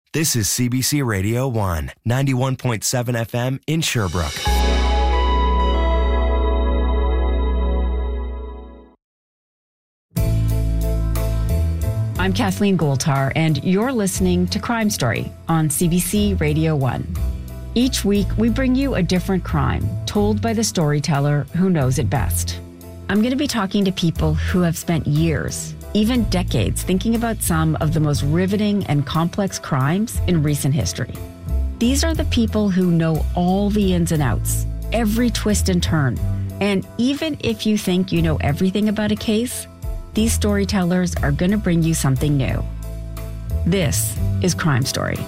This is CBC Radio 1, 91.7 FM in Sherbrooke. I'm Kathleen Goldtar, and you're listening to Crime Story on CBC Radio 1. Each week, we bring you a different crime told by the storyteller who knows it best. I'm going to be talking to people who have spent years, even decades, thinking about some of the most riveting and complex crimes in recent history. These are the people who know all the ins and outs, every twist and turn. And even if you think you know everything about a case, these storytellers are going to bring you something new. This is Crime Story.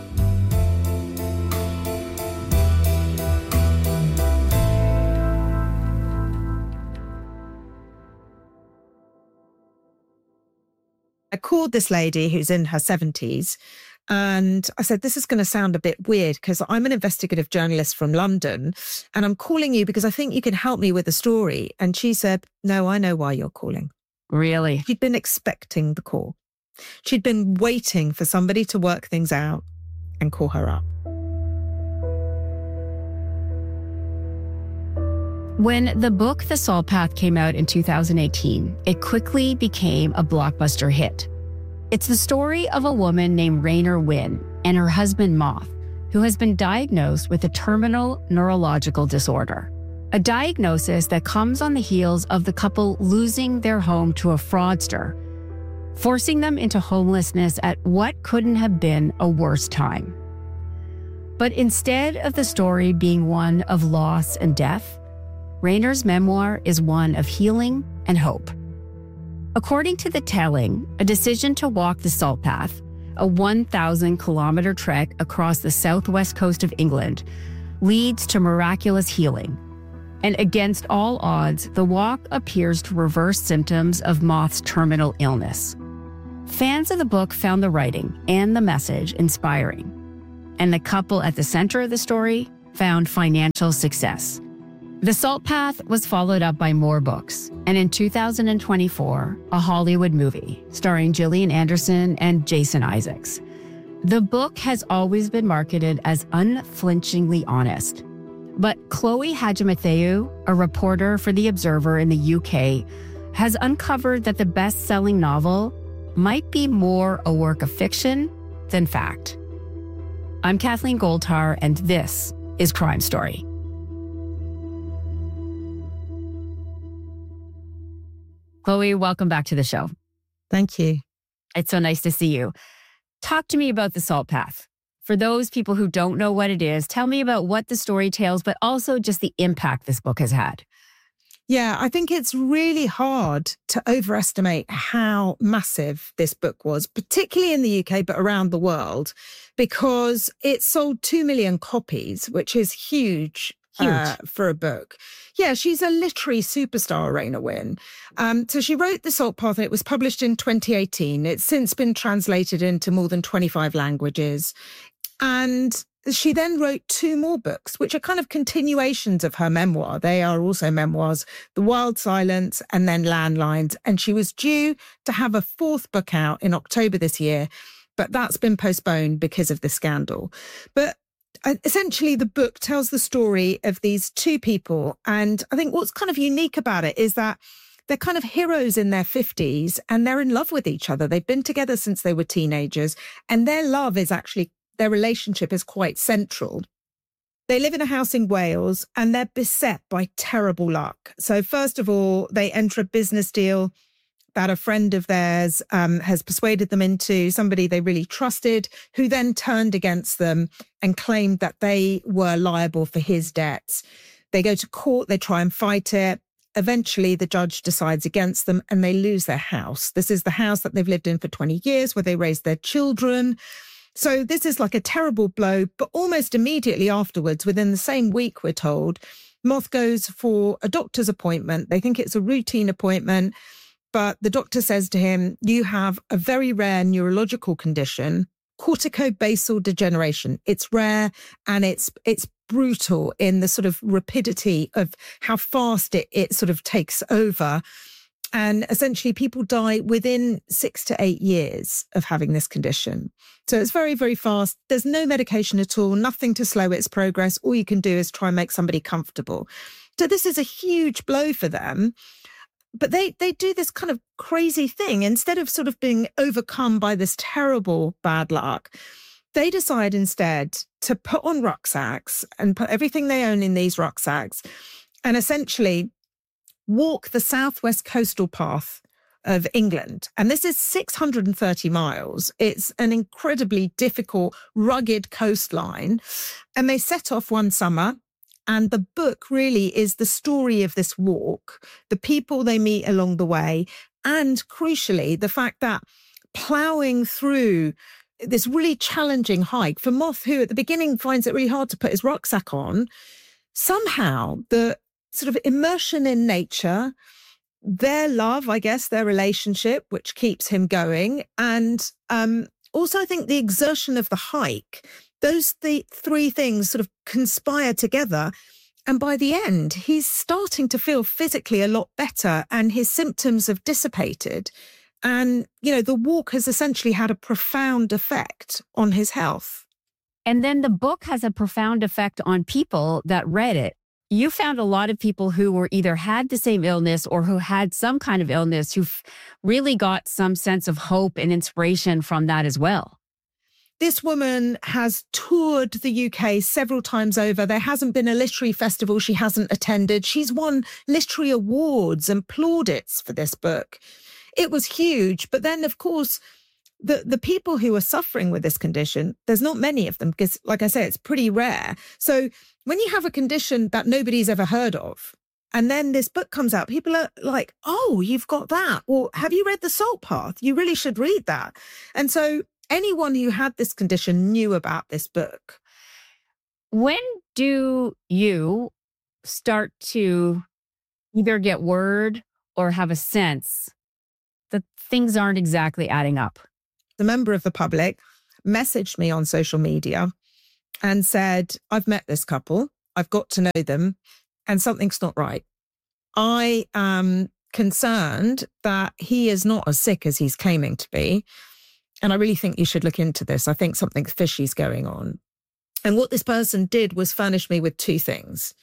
I called this lady who's in her 70s and I said, this is going to sound a bit weird because I'm an investigative journalist from London and I'm calling you because I think you can help me with a story. And she said, no, I know why you're calling. Really? She'd been expecting the call. She'd been waiting for somebody to work things out and call her up. When the book The Salt Path came out in 2018, it quickly became a blockbuster hit. It's the story of a woman named Raynor Winn and her husband Moth, who has been diagnosed with a terminal neurological disorder. A diagnosis that comes on the heels of the couple losing their home to a fraudster, forcing them into homelessness at what couldn't have been a worse time. But instead of the story being one of loss and death, Raynor's memoir is one of healing and hope. According to The Telling, a decision to walk the Salt Path, a 1,000-kilometer trek across the southwest coast of England, leads to miraculous healing. And against all odds, the walk appears to reverse symptoms of Moth's terminal illness. Fans of the book found the writing and the message inspiring. And the couple at the center of the story found financial success. The Salt Path was followed up by more books, and in 2024, a Hollywood movie starring Gillian Anderson and Jason Isaacs. The book has always been marketed as unflinchingly honest. But Chloe Hadjimatheou, a reporter for The Observer in the UK, has uncovered that the best-selling novel might be more a work of fiction than fact. I'm Kathleen Goldtar, and this is Crime Story. Chloe, welcome back to the show. Thank you. It's so nice to see you. Talk to me about the Salt Path. For those people who don't know what it is, tell me about what the story tells, but also just the impact this book has had. Yeah, I think it's really hard to overestimate how massive this book was, particularly in the UK, but around the world, because it sold 2 million copies, which is huge. For a book. Yeah, she's a literary superstar, Raynor Winn. So she wrote The Salt Path and it was published in 2018. It's since been translated into more than 25 languages. And she then wrote 2 more books, which are kind of continuations of her memoir. They are also memoirs, The Wild Silence and then Landlines. And she was due to have a 4th book out in October this year, but that's been postponed because of the scandal. But essentially, the book tells the story of these 2 people. And I think what's kind of unique about it is that they're kind of heroes in their 50s and they're in love with each other. They've been together since they were teenagers and their love is actually, their relationship is quite central. They live in a house in Wales and they're beset by terrible luck. So first of all, they enter a business deal that a friend of theirs has persuaded them into, somebody they really trusted, who then turned against them and claimed that they were liable for his debts. They go to court, they try and fight it. Eventually, the judge decides against them and they lose their house. This is the house that they've lived in for 20 years, where they raised their children. So this is like a terrible blow, but almost immediately afterwards, within the same week, we're told, Moth goes for a doctor's appointment. They think it's a routine appointment. But the doctor says to him, you have a very rare neurological condition, corticobasal degeneration. It's rare and it's brutal in the sort of rapidity of how fast it sort of takes over. And essentially people die within 6 to 8 years of having this condition. So it's very, very fast. There's no medication at all, nothing to slow its progress. All you can do is try and make somebody comfortable. So this is a huge blow for them. But they do this kind of crazy thing. Instead of sort of being overcome by this terrible bad luck, they decide instead to put on rucksacks and put everything they own in these rucksacks and essentially walk the southwest coastal path of England. And this is 630 miles. It's an incredibly difficult, rugged coastline. And they set off one summer. And the book really is the story of this walk, the people they meet along the way, and crucially, the fact that ploughing through this really challenging hike for Moth, who at the beginning finds it really hard to put his rucksack on, somehow the sort of immersion in nature, their love, I guess, their relationship, which keeps him going, and also I think the exertion of the hike, those three things sort of conspire together. And by the end, he's starting to feel physically a lot better and his symptoms have dissipated. And, the walk has essentially had a profound effect on his health. And then the book has a profound effect on people that read it. You found a lot of people who were either had the same illness or who had some kind of illness who've really got some sense of hope and inspiration from that as well. This woman has toured the UK several times over. There hasn't been a literary festival she hasn't attended. She's won literary awards and plaudits for this book. It was huge. But then, of course, the people who are suffering with this condition, there's not many of them because, like I say, it's pretty rare. So when you have a condition that nobody's ever heard of, and then this book comes out, people are like, oh, you've got that. Or have you read The Salt Path? You really should read that. And so anyone who had this condition knew about this book. When do you start to either get word or have a sense that things aren't exactly adding up? The member of the public messaged me on social media and said, I've met this couple, I've got to know them, and something's not right. I am concerned that he is not as sick as he's claiming to be. And I really think you should look into this. I think something fishy's going on. And what this person did was furnish me with two things.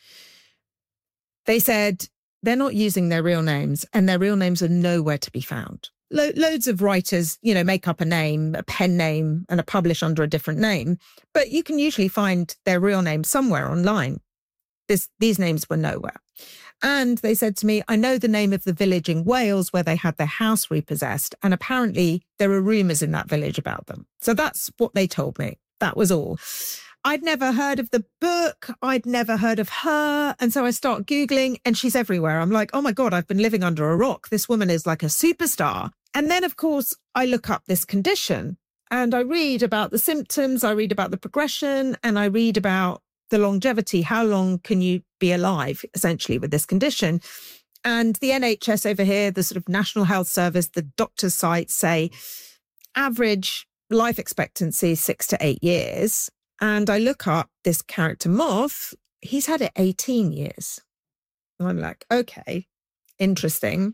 They said they're not using their real names and their real names are nowhere to be found. Loads of writers, make up a name, a pen name, and a publish under a different name. But you can usually find their real name somewhere online. These names were nowhere. And they said to me, I know the name of the village in Wales where they had their house repossessed. And apparently there are rumours in that village about them. So that's what they told me. That was all. I'd never heard of the book. I'd never heard of her. And so I start Googling and she's everywhere. I'm like, oh my God, I've been living under a rock. This woman is like a superstar. And then, of course, I look up this condition and I read about the symptoms. I read about the progression and I read about the longevity. How long can you be alive, essentially, with this condition? And the NHS over here, the sort of National Health Service, the doctor's sites say average life expectancy is 6 to 8 years. And I look up this character Moth, he's had it 18 years. And I'm like, okay, interesting.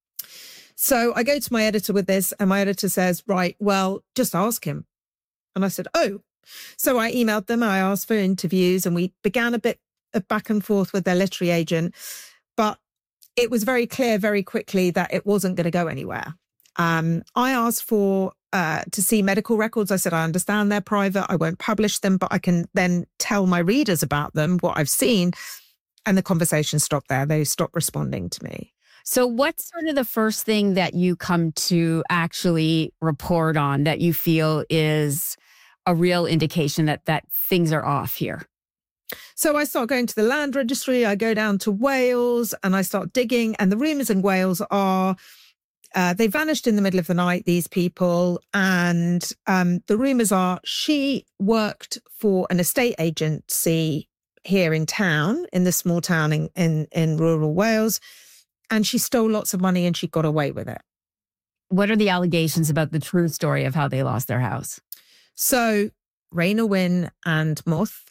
So I go to my editor with this and my editor says, right, well, just ask him. And I said, oh. So I emailed them, I asked for interviews and we began a bit of back and forth with their literary agent. But it was very clear very quickly that it wasn't going to go anywhere. I asked for to see medical records. I said, I understand they're private. I won't publish them, but I can then tell my readers about them, what I've seen. And the conversation stopped there. They stopped responding to me. So what's sort of the first thing that you come to actually report on that you feel is a real indication that things are off here? So I start going to the land registry. I go down to Wales and I start digging. And the rumours in Wales are they vanished in the middle of the night, these people. And the rumours are she worked for an estate agency here in town, in the small town in rural Wales. And she stole lots of money and she got away with it. What are the allegations about the true story of how they lost their house? So Raynor Winn and Moth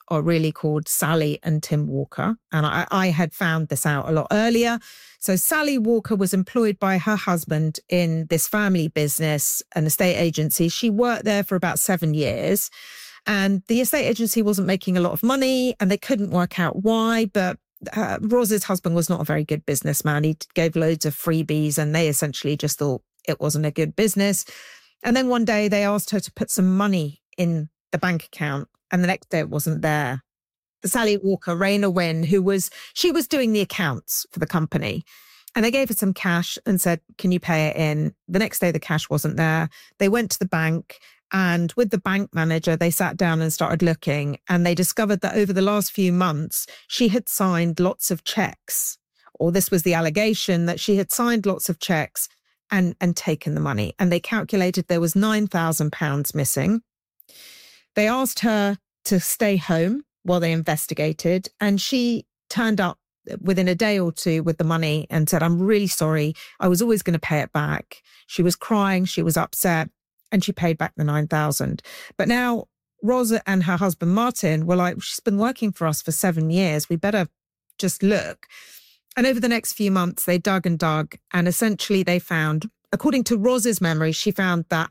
are really called Sally and Tim Walker. And I had found this out a lot earlier. So Sally Walker was employed by her husband in this family business, an estate agency. She worked there for about 7 years. And the estate agency wasn't making a lot of money and they couldn't work out why. But Roz's husband was not a very good businessman. He gave loads of freebies and they essentially just thought it wasn't a good business. And then one day they asked her to put some money in the bank account and the next day it wasn't there. Sally Walker, Raynor Winn, she was doing the accounts for the company. And they gave her some cash and said, can you pay it in? The next day the cash wasn't there. They went to the bank and with the bank manager, they sat down and started looking and they discovered that over the last few months, she had signed lots of checks, or this was the allegation that she had signed lots of checks and taken the money. And they calculated there was £9,000 missing. They asked her to stay home while they investigated. And she turned up within a day or two with the money and said, I'm really sorry. I was always going to pay it back. She was crying. She was upset. And she paid back the £9,000. But now Rosa and her husband, Martin, were like, she's been working for us for 7 years. We better just look. And over the next few months, they dug and dug. And essentially they found, according to Rosa's memory, she found that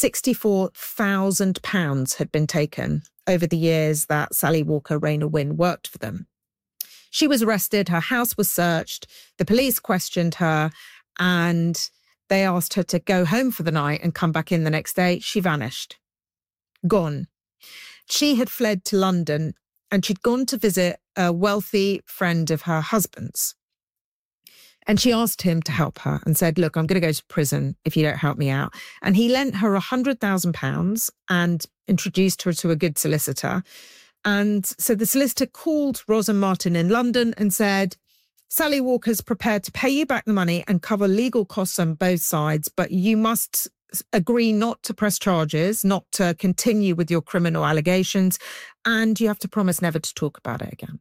£64,000 had been taken over the years that Sally Walker, Raynor Winn worked for them. She was arrested. Her house was searched. The police questioned her and they asked her to go home for the night and come back in the next day. She vanished. Gone. She had fled to London and she'd gone to visit a wealthy friend of her husband's. And she asked him to help her and said, look, I'm going to go to prison if you don't help me out. And he lent her £100,000 and introduced her to a good solicitor. And so the solicitor called Rosa Martin in London and said, Sally Walker's prepared to pay you back the money and cover legal costs on both sides, but you must agree not to press charges, not to continue with your criminal allegations, and you have to promise never to talk about it again.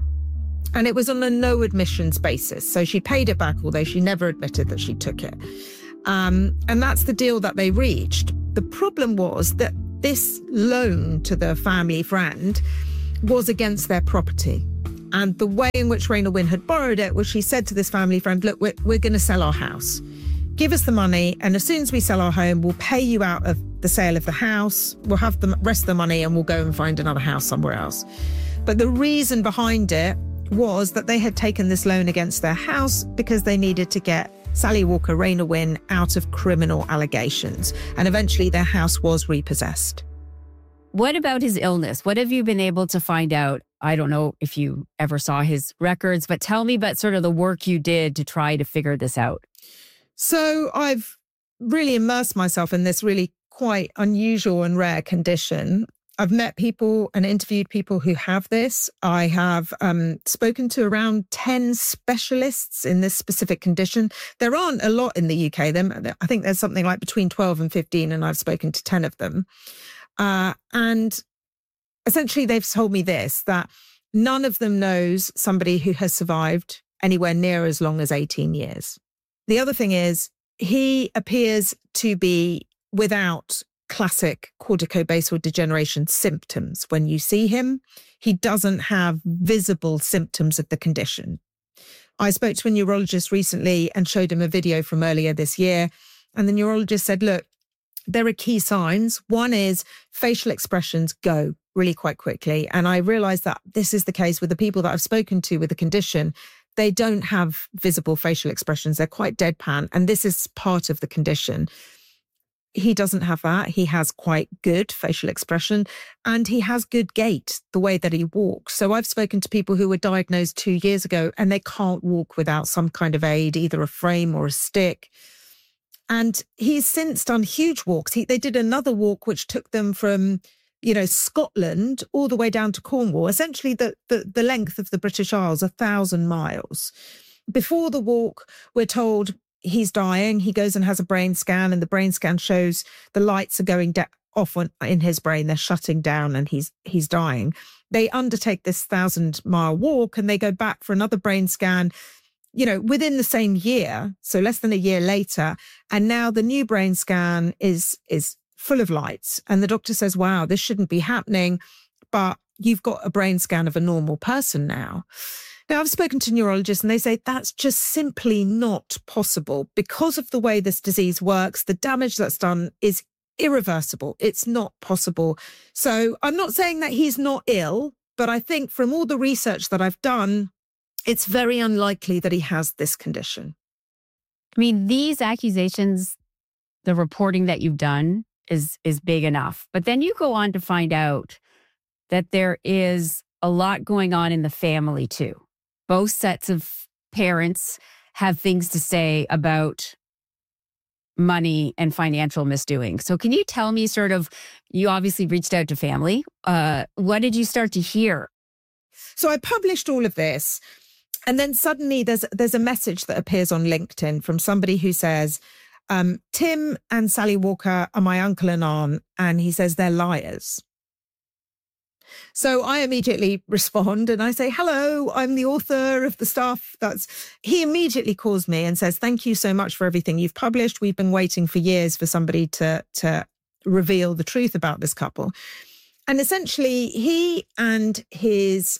And it was on a no admissions basis. So she paid it back, although she never admitted that she took it. And that's the deal that they reached. The problem was that this loan to the family friend was against their property. And the way in which Raynor Winn had borrowed it was she said to this family friend, look, we're going to sell our house. Give us the money. And as soon as we sell our home, we'll pay you out of the sale of the house. We'll have the rest of the money and we'll go and find another house somewhere else. But the reason behind it was that they had taken this loan against their house because they needed to get Sally Walker, Raynor Winn out of criminal allegations. And eventually their house was repossessed. What about his illness? What have you been able to find out? I don't know if you ever saw his records, but tell me about sort of the work you did to try to figure this out. So I've really immersed myself in this really quite unusual and rare condition. I've met people and interviewed people who have this. I have spoken to around 10 specialists in this specific condition. There aren't a lot in the UK. I think there's something like between 12 and 15, and I've spoken to 10 of them. And essentially they've told me this, that none of them knows somebody who has survived anywhere near as long as 18 years. The other thing is he appears to be without classic corticobasal degeneration symptoms. When you see him, he doesn't have visible symptoms of the condition. I spoke to a neurologist recently and showed him a video from earlier this year. And the neurologist said, look, there are key signs. One is facial expressions go really quite quickly. And I realized that this is the case with the people that I've spoken to with the condition. They don't have visible facial expressions. They're quite deadpan. And this is part of the condition. He doesn't have that. He has quite good facial expression and he has good gait, the way that he walks. So I've spoken to people who were diagnosed 2 years ago and they can't walk without some kind of aid, either a frame or a stick. And he's since done huge walks. They did another walk which took them from, Scotland all the way down to Cornwall, essentially the length of the British Isles, 1,000 miles. Before the walk, we're told he's dying. He goes and has a brain scan and the brain scan shows the lights are going off in his brain. They're shutting down and he's dying. They undertake this 1,000-mile walk and they go back for another brain scan, within the same year. So less than a year later. And now the new brain scan is full of lights. And the doctor says, wow, this shouldn't be happening. But you've got a brain scan of a normal person now. Now, I've spoken to neurologists and they say that's just simply not possible because of the way this disease works. The damage that's done is irreversible. It's not possible. So I'm not saying that he's not ill, but I think from all the research that I've done, it's very unlikely that he has this condition. I mean, these accusations, the reporting that you've done is big enough. But then you go on to find out that there is a lot going on in the family too. Both sets of parents have things to say about money and financial misdoing. So can you tell me sort of, you obviously reached out to family. What did you start to hear? So I published all of this. And then suddenly there's a message that appears on LinkedIn from somebody who says, Tim and Sally Walker are my uncle and aunt. And he says they're liars. So I immediately respond and I say, hello, I'm the author of the stuff. He immediately calls me and says, thank you so much for everything you've published. We've been waiting for years for somebody to reveal the truth about this couple. And essentially he and his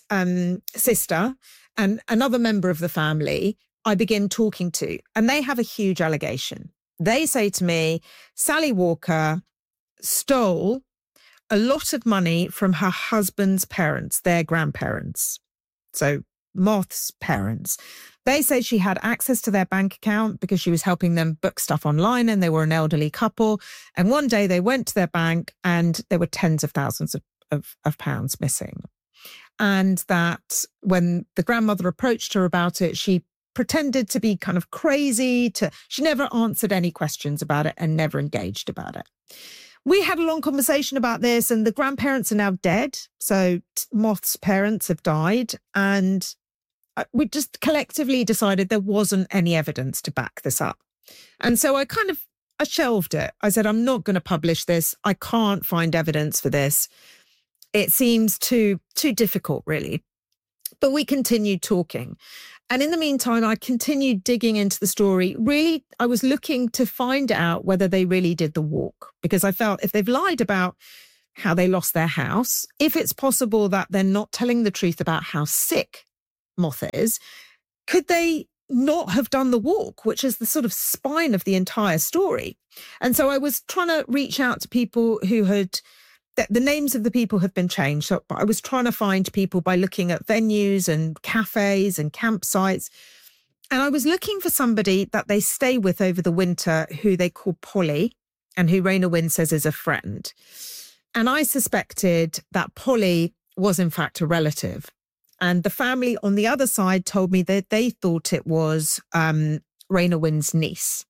sister and another member of the family I begin talking to, and they have a huge allegation. They say to me, Sally Walker stole a lot of money from her husband's parents, their grandparents. So Moth's parents. They say she had access to their bank account because she was helping them book stuff online and they were an elderly couple. And one day they went to their bank and there were tens of thousands of pounds missing. And that when the grandmother approached her about it, she pretended to be kind of crazy. She never answered any questions about it and never engaged about it. We had a long conversation about this and the grandparents are now dead. So Moth's parents have died and we just collectively decided there wasn't any evidence to back this up. And so I shelved it. I said, I'm not going to publish this. I can't find evidence for this. It seems too difficult, really. But we continued talking. And in the meantime, I continued digging into the story. Really, I was looking to find out whether they really did the walk, because I felt if they've lied about how they lost their house, if it's possible that they're not telling the truth about how sick Moth is, could they not have done the walk, which is the sort of spine of the entire story? And so I was trying to reach out to people who had... The names of the people have been changed. So I was trying to find people by looking at venues and cafes and campsites. And I was looking for somebody that they stay with over the winter who they call Polly and who Raynor Winn says is a friend. And I suspected that Polly was in fact a relative. And the family on the other side told me that they thought it was Raynor Winn's niece.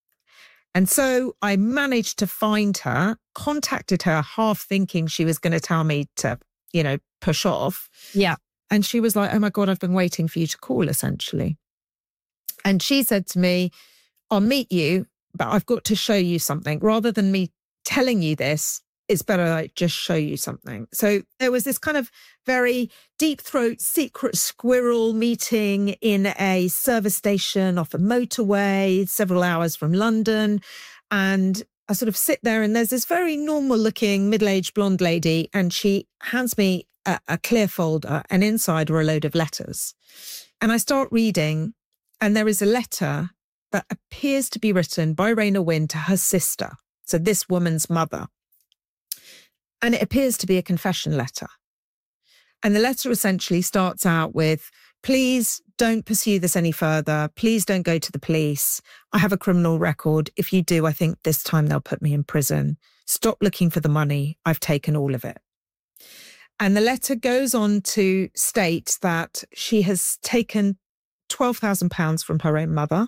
And so I managed to find her, contacted her, half thinking she was going to tell me to, push off. Yeah. And she was like, oh my God, I've been waiting for you to call, essentially. And she said to me, I'll meet you, but I've got to show you something. Rather than me telling you this, it's better I just show you something. So there was this kind of very deep throat secret squirrel meeting in a service station off a motorway, several hours from London. And I sort of sit there and there's this very normal looking middle-aged blonde lady and she hands me a clear folder and inside are a load of letters. And I start reading and there is a letter that appears to be written by Raynor Winn to her sister. So this woman's mother. And it appears to be a confession letter. And the letter essentially starts out with, please don't pursue this any further. Please don't go to the police. I have a criminal record. If you do, I think this time they'll put me in prison. Stop looking for the money. I've taken all of it. And the letter goes on to state that she has taken £12,000 from her own mother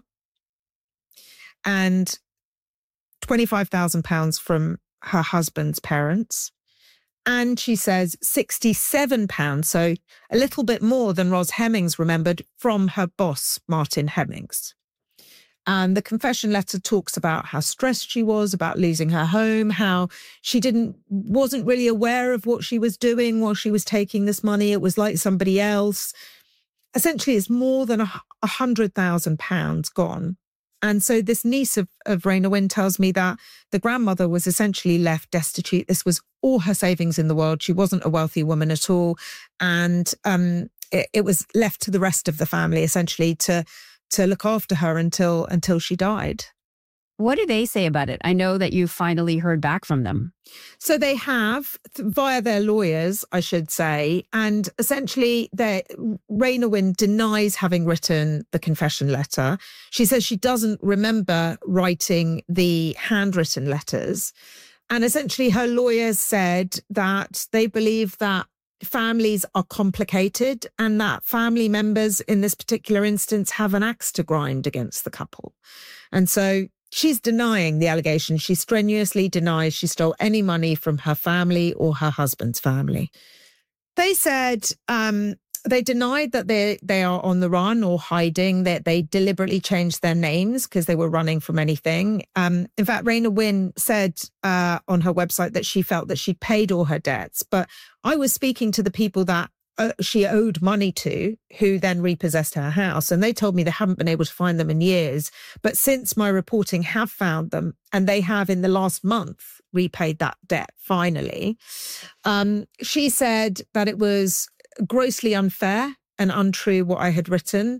and £25,000 from her husband's parents. And she says £67, so a little bit more than Ros Hemmings remembered, from her boss, Martin Hemmings. And the confession letter talks about how stressed she was about losing her home, how she wasn't really aware of what she was doing while she was taking this money. It was like somebody else. Essentially, it's more than £100,000 gone. And so this niece of Raynor Winn tells me that the grandmother was essentially left destitute. This was all her savings in the world. She wasn't a wealthy woman at all. And it was left to the rest of the family, essentially, to look after her until she died. What do they say about it? I know that you finally heard back from them. So they have, via their lawyers, I should say, and essentially Raynor Winn denies having written the confession letter. She says she doesn't remember writing the handwritten letters. And essentially her lawyers said that they believe that families are complicated and that family members in this particular instance have an axe to grind against the couple. And so she's denying the allegation. She strenuously denies she stole any money from her family or her husband's family. They said they denied that they are on the run or hiding, that they deliberately changed their names because they were running from anything. In fact, Raynor Winn said on her website that she felt that she'd paid all her debts. But I was speaking to the people that she owed money to, who then repossessed her house. And they told me they haven't been able to find them in years. But since my reporting have found them, and they have in the last month repaid that debt finally, she said that it was grossly unfair and untrue what I had written.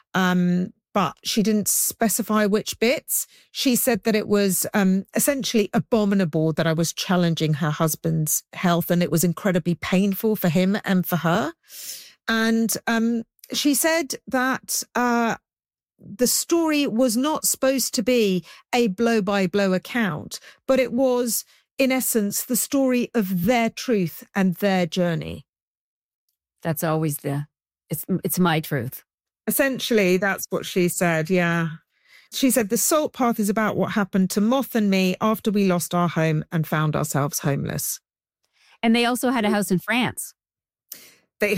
But she didn't specify which bits. She said that it was essentially abominable that I was challenging her husband's health, and it was incredibly painful for him and for her. And she said that the story was not supposed to be a blow-by-blow account, but it was, in essence, the story of their truth and their journey. That's always it's my truth. Essentially, that's what she said, yeah. She said, the Salt Path is about what happened to Moth and me after we lost our home and found ourselves homeless. And they also had a house in France. They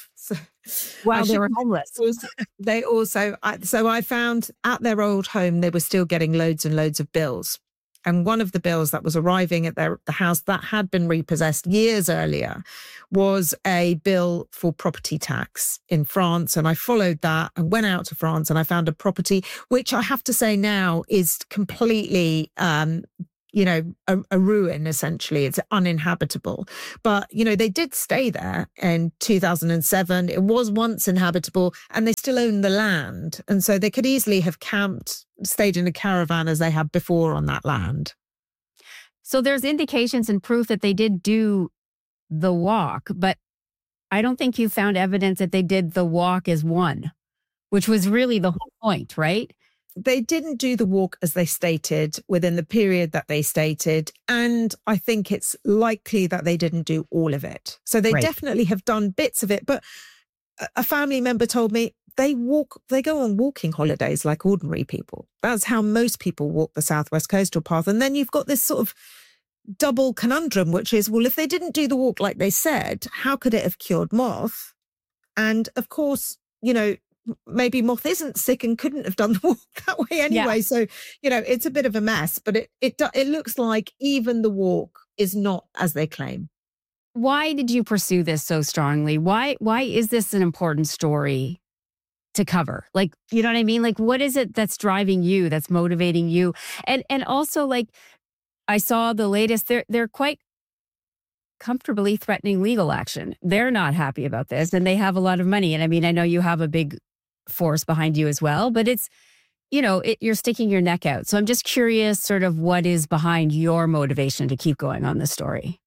were homeless. They also, so I found at their old home, they were still getting loads and loads of bills. And one of the bills that was arriving at the house that had been repossessed years earlier was a bill for property tax in France. And I followed that and went out to France and I found a property, which I have to say now is completely, a ruin, essentially. It's uninhabitable. But, they did stay there in 2007. It was once inhabitable and they still own the land. And so they could easily have camped, stayed in a caravan as they had before on that land. So there's indications and proof that they did do the walk, but I don't think you found evidence that they did the walk as one, which was really the whole point, right? They didn't do the walk as they stated within the period that they stated. And I think it's likely that they didn't do all of it. So they definitely have done bits of it. But a family member told me they go on walking holidays like ordinary people. That's how most people walk the Southwest Coastal Path. And then you've got this sort of double conundrum, which is, well, if they didn't do the walk like they said, how could it have cured Moth? And of course, maybe Moth isn't sick and couldn't have done the walk that way anyway. Yeah. So, it's a bit of a mess, but it looks like even the walk is not as they claim. Why did you pursue this so strongly? Why is this an important story to cover? Like, you know what I mean? Like, what is it that's driving you, that's motivating you? And also, like, I saw the latest, they're quite comfortably threatening legal action. They're not happy about this and they have a lot of money. And I mean, I know you have a big force behind you as well, but it's, you're sticking your neck out. So I'm just curious sort of what is behind your motivation to keep going on this story.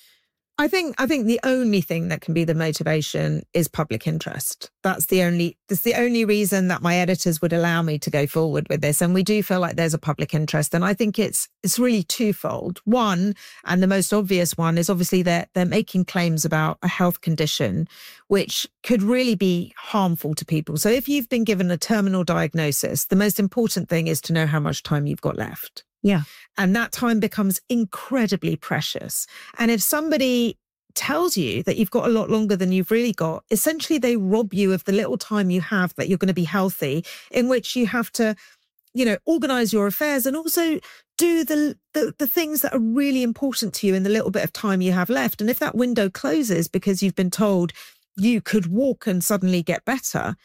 I think the only thing that can be the motivation is public interest. That's the only reason that my editors would allow me to go forward with this. And we do feel like there's a public interest. And I think it's really twofold. One, and the most obvious one, is obviously they're making claims about a health condition which could really be harmful to people. So if you've been given a terminal diagnosis, the most important thing is to know how much time you've got left. Yeah. And that time becomes incredibly precious. And if somebody tells you that you've got a lot longer than you've really got, essentially they rob you of the little time you have that you're going to be healthy, in which you have to, organize your affairs and also do the things that are really important to you in the little bit of time you have left. And if that window closes because you've been told you could walk and suddenly get better,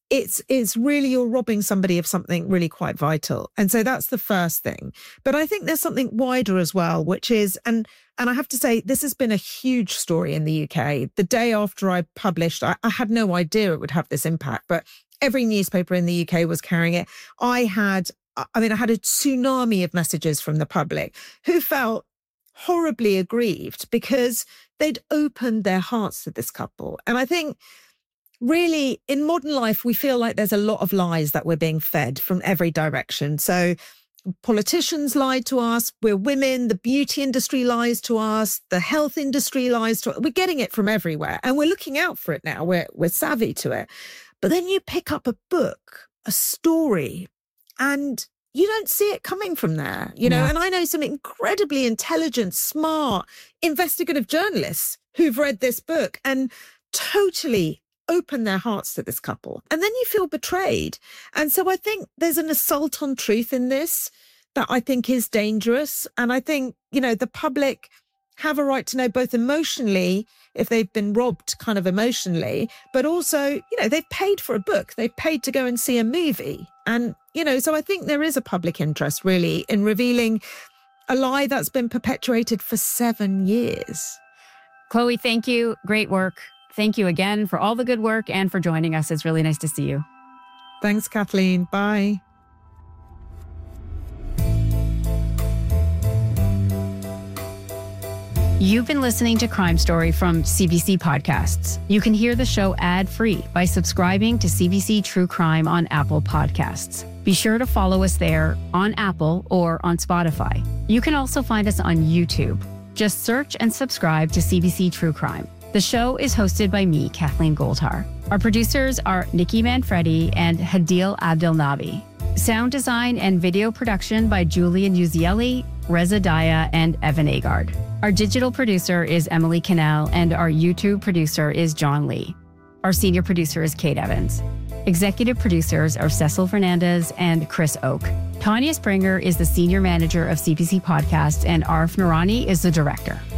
it's really, you're robbing somebody of something really quite vital. And so that's the first thing. But I think there's something wider as well, which is, and I have to say, this has been a huge story in the UK. The day after I published, I had no idea it would have this impact, but every newspaper in the UK was carrying it. I had a tsunami of messages from the public who felt horribly aggrieved because they'd opened their hearts to this couple. And I think really in modern life, we feel like there's a lot of lies that we're being fed from every direction. So politicians lied to us, we're women, the beauty industry lies to us, the health industry lies to us. We're getting it from everywhere and we're looking out for it now. We're savvy to it. But then you pick up a book, a story, and you don't see it coming from there, you know? Yeah. And I know some incredibly intelligent, smart, investigative journalists who've read this book and totally open their hearts to this couple. And then you feel betrayed. And so I think there's an assault on truth in this that I think is dangerous. And I think, you know, the public have a right to know both emotionally, if they've been robbed kind of emotionally, but also, you know, they've paid for a book, they've paid to go and see a movie. And, you know, so I think there is a public interest really in revealing a lie that's been perpetuated for 7 years. Chloe, thank you. Great work. Thank you again for all the good work and for joining us. It's really nice to see you. Thanks, Kathleen. Bye. You've been listening to Crime Story from CBC Podcasts. You can hear the show ad-free by subscribing to CBC True Crime on Apple Podcasts. Be sure to follow us there on Apple or on Spotify. You can also find us on YouTube. Just search and subscribe to CBC True Crime. The show is hosted by me, Kathleen Goldhar. Our producers are Nikki Manfredi and Hadil Abdelnabi. Sound design and video production by Julian Uzieli, Reza Daya, and Evan Agard. Our digital producer is Emily Cannell, and our YouTube producer is John Lee. Our senior producer is Kate Evans. Executive producers are Cecil Fernandez and Chris Oak. Tanya Springer is the senior manager of CBC Podcasts, and Arif Noorani is the director.